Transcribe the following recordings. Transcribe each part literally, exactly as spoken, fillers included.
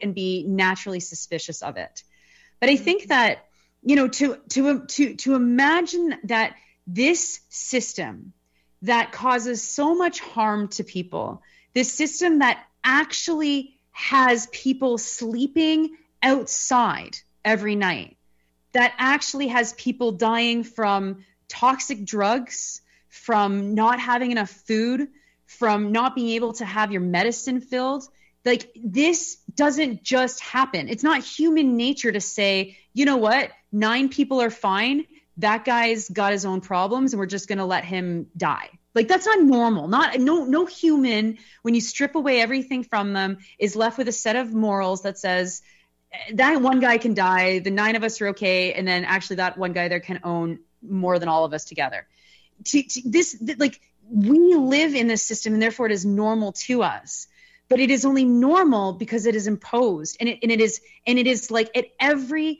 and be naturally suspicious of it. But I think that, you know, to to to to imagine that this system that causes so much harm to people, this system that actually has people sleeping outside every night, that actually has people dying from toxic drugs, from not having enough food, from not being able to have your medicine filled. Like, this doesn't just happen. It's not human nature to say, you know what, nine people are fine. That guy's got his own problems and we're just going to let him die. Like, that's not normal. Not no no human, when you strip away everything from them, is left with a set of morals that says that one guy can die, the nine of us are okay, and then actually that one guy there can own more than all of us together. To, to this, like, we live in this system, and therefore it is normal to us. But it is only normal because it is imposed, and it and it is and it is like at every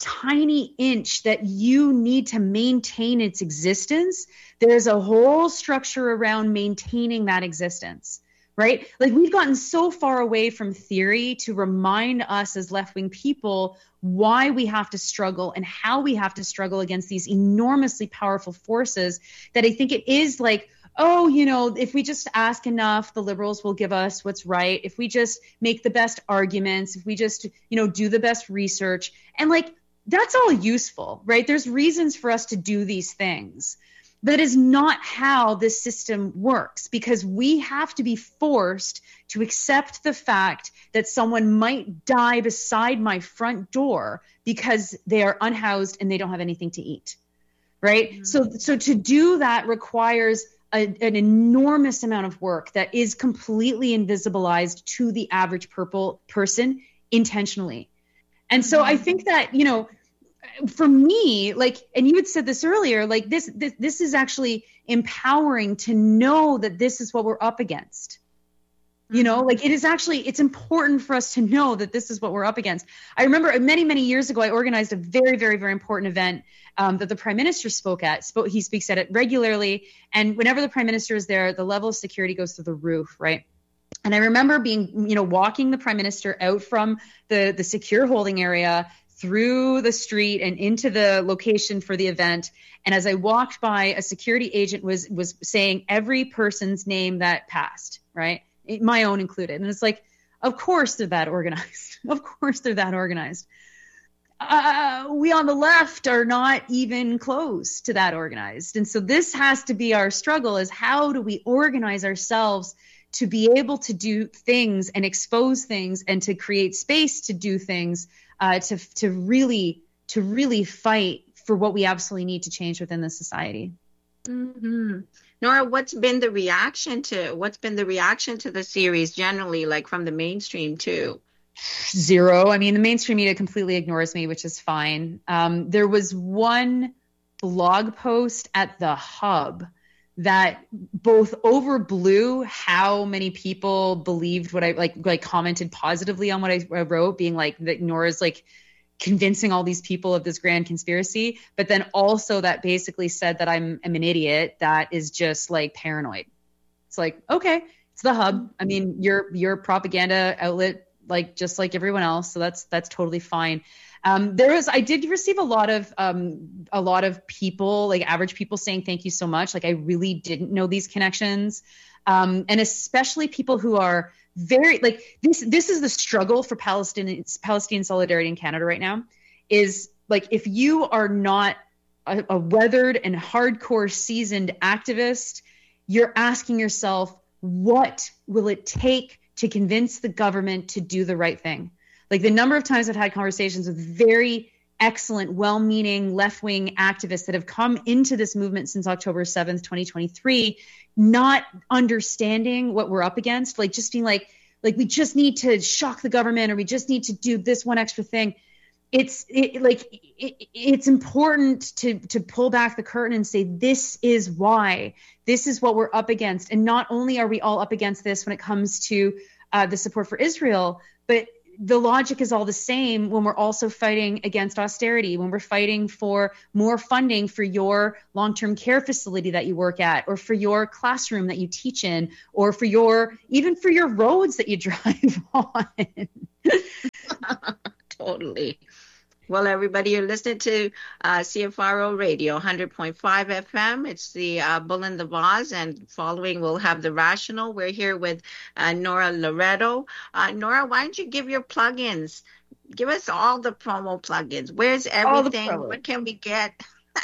tiny inch that you need to maintain its existence, there's a whole structure around maintaining that existence, right? Like, we've gotten so far away from theory to remind us as left-wing people why we have to struggle and how we have to struggle against these enormously powerful forces, that I think it is like, oh, you know, if we just ask enough, the liberals will give us what's right. If we just make the best arguments, if we just, you know, do the best research, and like, that's all useful, right? There's reasons for us to do these things. That is not how this system works, because we have to be forced to accept the fact that someone might die beside my front door because they are unhoused and they don't have anything to eat, right? Mm-hmm. So, so to do that requires a, an enormous amount of work that is completely invisibilized to the average purple person intentionally. And so I think that, you know, for me, like, and you had said this earlier, like this, this, this is actually empowering to know that this is what we're up against. You know, like, it is actually, it's important for us to know that this is what we're up against. I remember many, many years ago, I organized a very, very, very important event um, that the Prime Minister spoke at. Spoke, he speaks at it regularly. And whenever the Prime Minister is there, the level of security goes through the roof, right? And I remember being, you know, walking the Prime Minister out from the, the secure holding area through the street and into the location for the event. And as I walked by, a security agent was was saying every person's name that passed, right? My own included. And it's like, of course they're that organized. Of course they're that organized. Uh, we on the left are not even close to that organized. And so this has to be our struggle, is how do we organize ourselves to be able to do things and expose things and to create space to do things, uh, to to really to really fight for what we absolutely need to change within the society. Mm-hmm. Nora, what's been the reaction to what's been the reaction to the series generally, like from the mainstream too? Zero. I mean, the mainstream media completely ignores me, which is fine. Um, there was one blog post at the Hub that both overblew how many people believed what I like, like commented positively on what I, I wrote, being like that Nora's like convincing all these people of this grand conspiracy, but then also that basically said that I'm, I'm an idiot that is just like paranoid. It's like, okay, it's the Hub. I mean, you're you're a propaganda outlet, like just like everyone else, so that's that's totally fine. Um, there was, I did receive a lot of, um, a lot of people, like average people, saying thank you so much. Like, I really didn't know these connections, um, and especially people who are very like this. This is the struggle for Palestinian Palestinian solidarity in Canada right now. Is like, if you are not a, a weathered and hardcore seasoned activist, you're asking yourself, what will it take to convince the government to do the right thing? Like, the number of times I've had conversations with very excellent, well-meaning left-wing activists that have come into this movement since October seventh, twenty twenty-three, not understanding what we're up against, like just being like, like we just need to shock the government, or we just need to do this one extra thing. It's it, like it, it's important to to pull back the curtain and say, this is why, this is what we're up against. And not only are we all up against this when it comes to uh, the support for Israel, but the logic is all the same when we're also fighting against austerity, when we're fighting for more funding for your long-term care facility that you work at, or for your classroom that you teach in, or for your, even for your roads that you drive on. Absolutely. Well, everybody, you're listening to uh, C F R O Radio, one hundred point five F M. It's the uh, Bull and the Vase, and following we'll have The Rational. We're here with uh, Nora Loreto. Uh, Nora, why don't you give your plugins? Give us all the promo plugins. Where's everything? What can we get?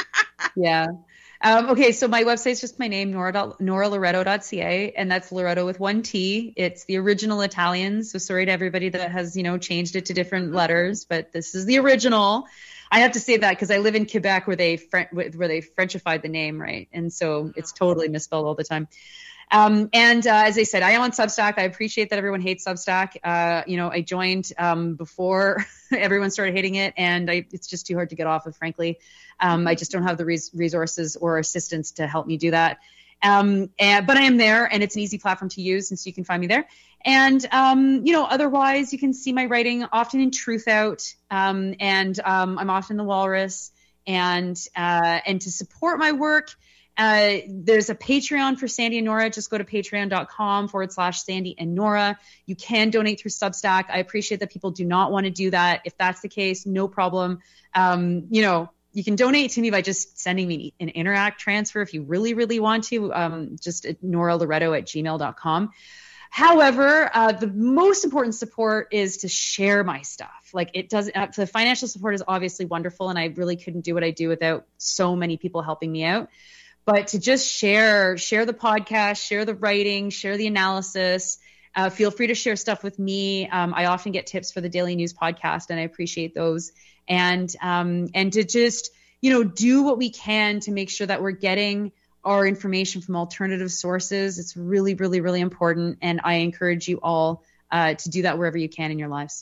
Yeah. Um, okay, so my website is just my name, nora loreto dot c a, and that's Loreto with one T. It's the original Italian, so sorry to everybody that has, you know, changed it to different letters, but this is the original. I have to say that because I live in Quebec where they French, where they Frenchified the name, right? And so it's totally misspelled all the time. Um, and uh, as I said, I am on Substack. I appreciate that everyone hates Substack. Uh, you know, I joined um, before everyone started hating it, and I, it's just too hard to get off of, frankly. Um, I just don't have the res- resources or assistance to help me do that. Um, and, but I am there, and it's an easy platform to use, and so you can find me there. And, um, you know, otherwise, you can see my writing often in Truth Out, um, and um, I'm often in the Walrus. And uh, and to support my work, Uh, there's a Patreon for Sandy and Nora. Just go to patreon.com forward slash Sandy and Nora. You can donate through Substack. I appreciate that people do not want to do that. If that's the case, no problem. Um, you know, you can donate to me by just sending me an Interact transfer if you really, really want to. Um, just at nora loreto at gmail dot com. However, uh, the most important support is to share my stuff. Like it does, uh, the financial support is obviously wonderful, and I really couldn't do what I do without so many people helping me out. But to just share, share the podcast, share the writing, share the analysis. Uh, feel free to share stuff with me. Um, I often get tips for the Daily News podcast, and I appreciate those. And um, and to just, you know, do what we can to make sure that we're getting our information from alternative sources. It's really, really, really important. And I encourage you all uh, to do that wherever you can in your lives.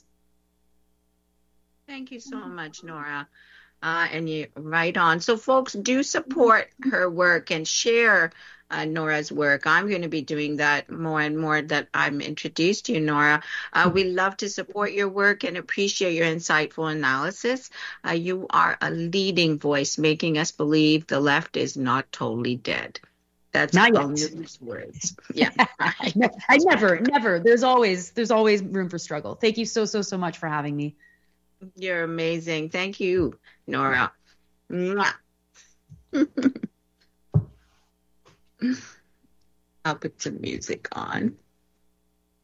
Thank you so much, Nora. Uh, and you right on. So, folks, do support her work and share uh, Nora's work. I'm going to be doing that more and more that I'm introduced to you, Nora. Uh, we love to support your work and appreciate your insightful analysis. Uh, you are a leading voice, making us believe the left is not totally dead. That's not yet. Words. Yeah. I never, never. There's always, there's always room for struggle. Thank you so, so, so much for having me. You're amazing. Thank you, Nora. I'll put some music on.